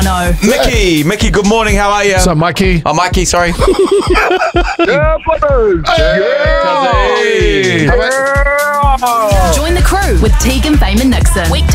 No. Mickey, good morning. How are you? What's up, Mikey? Oh, Mikey, sorry. Yeah, brothers. Hey. Yeah. Join the crew with Tegan, Fame and Nixon.